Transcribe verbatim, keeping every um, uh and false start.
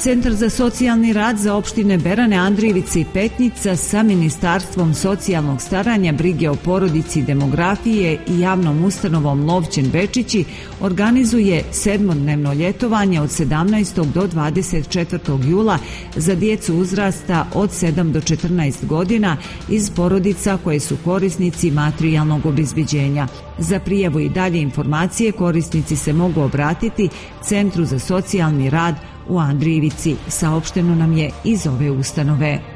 Centar za socijalni rad za opštine Berane, Andrijevice i Petnica sa Ministarstvom socijalnog staranja, brige o porodici, demografije i javnom ustanovom Lovćen Bečići organizuje sedmodnevno ljetovanje od sedamnaestog do dvadeset četvrtog jula za djecu uzrasta od sedam do četrnaest godina iz porodica koje su korisnici materijalnog obezbeđenja. Za prijavu i dalje informacije korisnici se mogu obratiti Centru za socijalni rad u Andrijevici, saopšteno nam je iz ove ustanove.